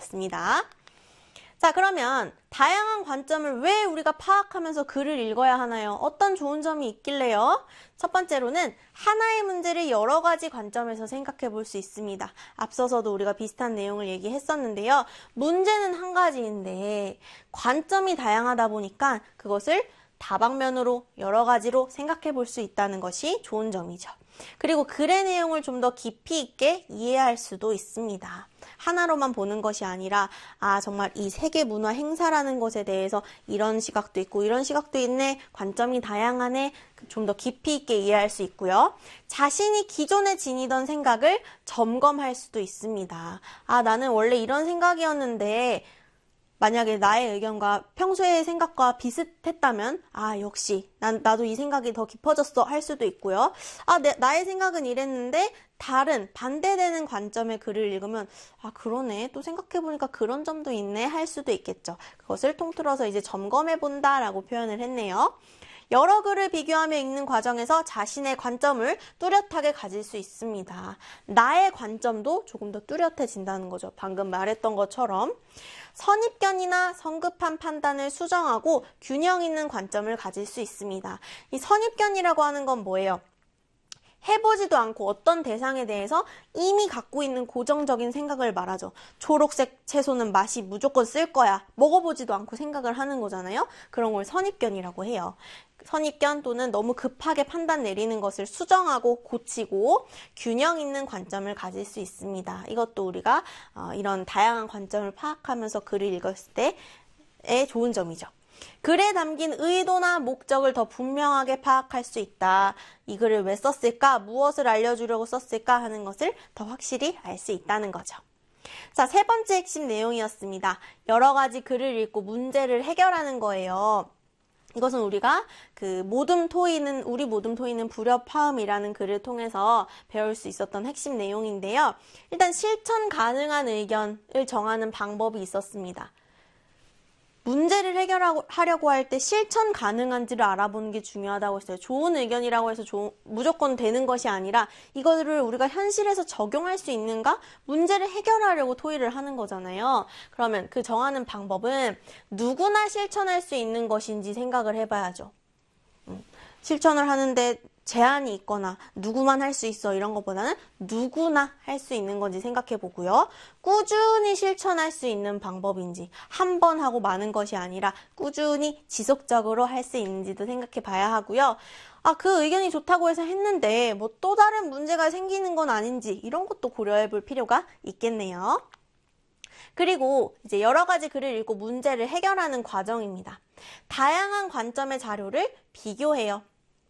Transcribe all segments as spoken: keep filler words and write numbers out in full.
내용이었습니다. 자, 그러면 다양한 관점을 왜 우리가 파악하면서 글을 읽어야 하나요? 어떤 좋은 점이 있길래요? 첫 번째로는 하나의 문제를 여러 가지 관점에서 생각해 볼 수 있습니다. 앞서서도 우리가 비슷한 내용을 얘기했었는데요. 문제는 한 가지인데 관점이 다양하다 보니까 그것을 다방면으로 여러 가지로 생각해 볼 수 있다는 것이 좋은 점이죠. 그리고 글의 내용을 좀 더 깊이 있게 이해할 수도 있습니다. 하나로만 보는 것이 아니라 아 정말 이 세계 문화 행사라는 것에 대해서 이런 시각도 있고 이런 시각도 있네, 관점이 다양하네, 좀 더 깊이 있게 이해할 수 있고요. 자신이 기존에 지니던 생각을 점검할 수도 있습니다. 아 나는 원래 이런 생각이었는데 만약에 나의 의견과 평소의 생각과 비슷했다면 아 역시 난, 나도 이 생각이 더 깊어졌어 할 수도 있고요. 아 내, 나의 생각은 이랬는데 다른 반대되는 관점의 글을 읽으면 아 그러네 또 생각해보니까 그런 점도 있네 할 수도 있겠죠. 그것을 통틀어서 이제 점검해본다 라고 표현을 했네요. 여러 글을 비교하며 읽는 과정에서 자신의 관점을 뚜렷하게 가질 수 있습니다. 나의 관점도 조금 더 뚜렷해진다는 거죠. 방금 말했던 것처럼 선입견이나 성급한 판단을 수정하고 균형 있는 관점을 가질 수 있습니다. 이 선입견이라고 하는 건 뭐예요? 해보지도 않고 어떤 대상에 대해서 이미 갖고 있는 고정적인 생각을 말하죠. 초록색 채소는 맛이 무조건 쓸 거야. 먹어보지도 않고 생각을 하는 거잖아요. 그런 걸 선입견이라고 해요. 선입견 또는 너무 급하게 판단 내리는 것을 수정하고 고치고 균형 있는 관점을 가질 수 있습니다. 이것도 우리가 이런 다양한 관점을 파악하면서 글을 읽었을 때의 좋은 점이죠. 글에 담긴 의도나 목적을 더 분명하게 파악할 수 있다. 이 글을 왜 썼을까? 무엇을 알려주려고 썼을까? 하는 것을 더 확실히 알 수 있다는 거죠. 자, 세 번째 핵심 내용이었습니다. 여러 가지 글을 읽고 문제를 해결하는 거예요. 이것은 우리가 그 모둠 토의는 우리 모둠 토의는 불협화음이라는 글을 통해서 배울 수 있었던 핵심 내용인데요. 일단 실천 가능한 의견을 정하는 방법이 있었습니다. 문제를 해결하려고 할 때 실천 가능한지를 알아보는 게 중요하다고 했어요. 좋은 의견이라고 해서 조, 무조건 되는 것이 아니라 이거를 우리가 현실에서 적용할 수 있는가? 문제를 해결하려고 토의를 하는 거잖아요. 그러면 그 정하는 방법은 누구나 실천할 수 있는 것인지 생각을 해봐야죠. 음, 실천을 하는데 제한이 있거나 누구만 할 수 있어 이런 것보다는 누구나 할 수 있는 건지 생각해 보고요. 꾸준히 실천할 수 있는 방법인지 한 번 하고 마는 것이 아니라 꾸준히 지속적으로 할 수 있는지도 생각해 봐야 하고요. 아, 그 의견이 좋다고 해서 했는데 뭐 또 다른 문제가 생기는 건 아닌지 이런 것도 고려해 볼 필요가 있겠네요. 그리고 이제 여러 가지 글을 읽고 문제를 해결하는 과정입니다. 다양한 관점의 자료를 비교해요.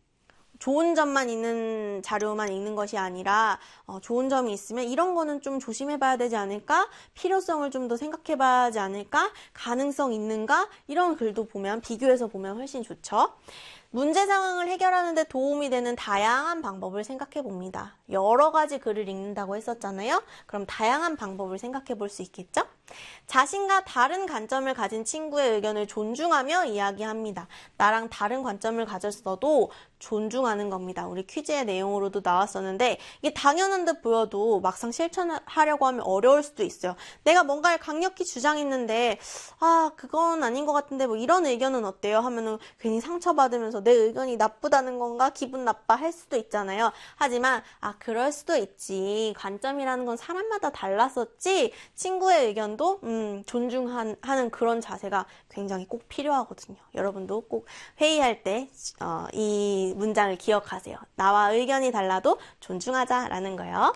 좋은 점만 있는 자료만 읽는 것이 아니라 어, 좋은 점이 있으면 이런 거는 좀 조심해 봐야 되지 않을까? 필요성을 좀 더 생각해 봐야 하지 않을까? 가능성 있는가? 이런 글도 보면 비교해서 보면 훨씬 좋죠. 문제 상황을 해결하는 데 도움이 되는 다양한 방법을 생각해 봅니다. 여러 가지 글을 읽는다고 했었잖아요. 그럼 다양한 방법을 생각해 볼 수 있겠죠? 자신과 다른 관점을 가진 친구의 의견을 존중하며 이야기합니다. 나랑 다른 관점을 가졌어도 존중하는 겁니다. 우리 퀴즈의 내용으로도 나왔었는데 이게 당연한 듯 보여도 막상 실천하려고 하면 어려울 수도 있어요. 내가 뭔가를 강력히 주장했는데 아 그건 아닌 것 같은데 뭐 이런 의견은 어때요? 하면은 괜히 상처받으면서 내 의견이 나쁘다는 건가? 기분 나빠 할 수도 있잖아요. 하지만 아 그럴 수도 있지. 관점이라는 건 사람마다 달랐었지. 친구의 의견도 음, 존중하는 그런 자세가 굉장히 꼭 필요하거든요. 여러분도 꼭 회의할 때 어, 이 문장을 기억하세요. 나와 의견이 달라도 존중하자라는 거요.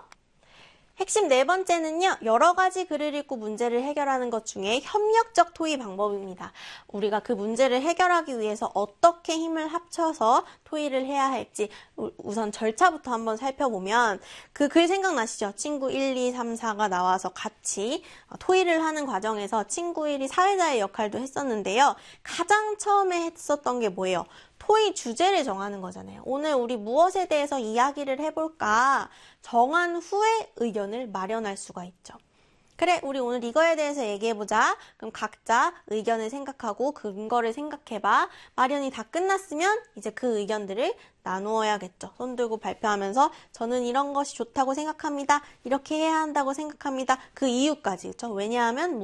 핵심 네 번째는요. 여러 가지 글을 읽고 문제를 해결하는 것 중에 협력적 토의 방법입니다. 우리가 그 문제를 해결하기 위해서 어떻게 힘을 합쳐서 토의를 해야 할지 우선 절차부터 한번 살펴보면 그 글 생각나시죠? 친구 일, 이, 삼, 사가 나와서 같이 토의를 하는 과정에서 친구 일이 사회자의 역할도 했었는데요. 가장 처음에 했었던 게 뭐예요? 토의 주제를 정하는 거잖아요. 오늘 우리 무엇에 대해서 이야기를 해볼까? 정한 후에 의견을 마련할 수가 있죠. 그래, 우리 오늘 이거에 대해서 얘기해보자. 그럼 각자 의견을 생각하고 근거를 생각해봐. 마련이 다 끝났으면 이제 그 의견들을 나누어야겠죠. 손 들고 발표하면서 저는 이런 것이 좋다고 생각합니다. 이렇게 해야 한다고 생각합니다. 그 이유까지. 그렇죠? 왜냐하면